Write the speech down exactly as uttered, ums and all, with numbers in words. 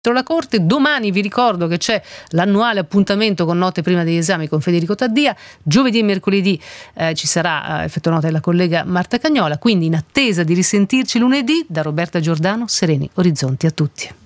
la Corte. Domani vi ricordo che c'è l'annuale appuntamento con note prima degli esami con Federico Taddia. Giovedì e mercoledì eh, ci sarà eh, effetto nota della collega Marta Cagnola. Quindi in attesa di risentirci lunedì, da Roberta Giordano, sereni orizzonti a tutti.